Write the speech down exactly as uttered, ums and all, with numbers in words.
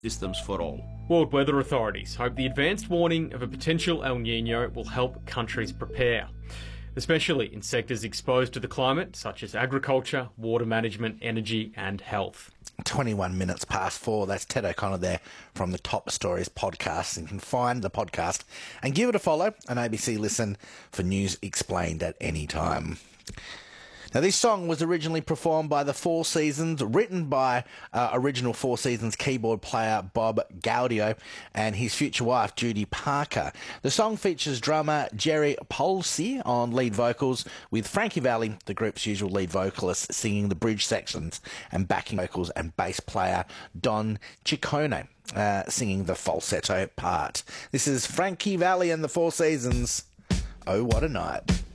systems for all. World weather authorities hope the advanced warning of a potential El Niño will help countries prepare, especially in sectors exposed to the climate, such as agriculture, water management, energy and health. twenty-one minutes past four. That's Ted O'Connor there from the Top Stories podcast. And you can find the podcast and give it a follow on A B C Listen for news explained at any time. Now, this song was originally performed by the Four Seasons, written by uh, original Four Seasons keyboard player Bob Gaudio and his future wife, Judy Parker. The song features drummer Jerry Polsey on lead vocals, with Frankie Valli, the group's usual lead vocalist, singing the bridge sections, and backing vocals and bass player Don Ciccone uh, singing the falsetto part. This is Frankie Valli and the Four Seasons. Oh, what a night.